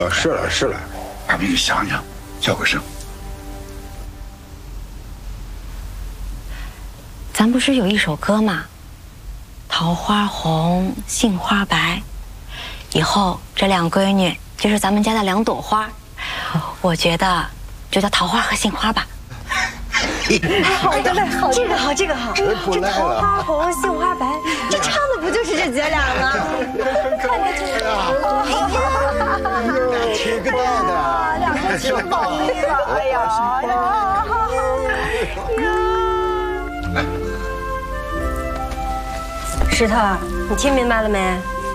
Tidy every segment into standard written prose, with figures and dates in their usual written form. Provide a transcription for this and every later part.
是了，俺们你想想，叫个声。 咱不是有一首歌吗？桃花红，杏花白，以后这两闺女就是咱们家的两朵花，我觉得就叫桃花和杏花吧。 好的嘞，好， 这个好，这个好。 不赖这桃了。 花红，杏花白，这唱的不就是这姐俩吗？看着这个， 挺个蛋的， 两个情宝贝吧，哎呀呀！石头，你听明白了没？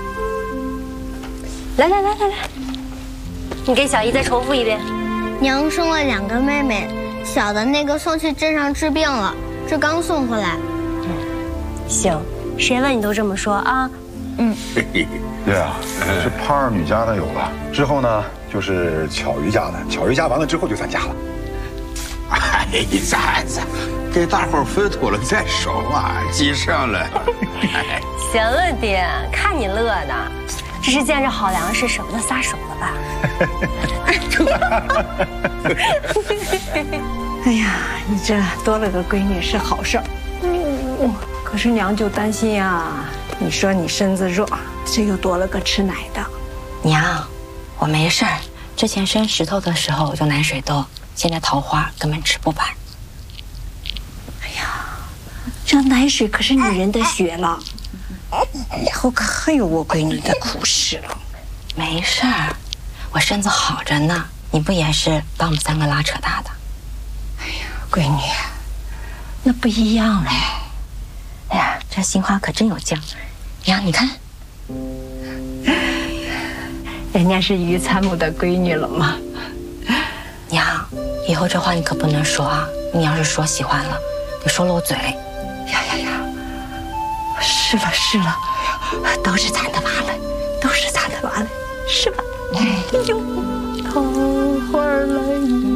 来，你给小姨再重复一遍。 娘生了2个妹妹，小的那个送去镇上治病了，这刚送回来。 行，谁问你都这么说啊。 对啊，这胖二女家的有了，之后呢就是巧鱼家的，巧鱼家完了之后就咱家了。 哎，崽子，给大伙分妥了再说嘛，急上了。 行了，爹，看你乐的，这是见着好粮食舍不得撒手了吧？ 哎呀，你这多了个闺女是好事儿。可是娘就担心呀，你说你身子弱，这又多了个吃奶的。 娘，我没事儿。之前生石头的时候就奶水多，现在桃花根本吃不完。 哎呀，这奶水可是女人的血了，以后可有我闺女的苦事了。 没事儿，我身子好着呢。你不也是把我们3个拉扯大的？ 哎呀，闺女，那不一样嘞。 哎呀，这杏花可真有酱。娘，你看， 人家是于参谋的闺女了嘛。 娘，以后这话你可不能说啊！你要是说喜欢了，得说漏嘴。 呀，是了，都是咱的娃了，是吧？哎呦，桃花来。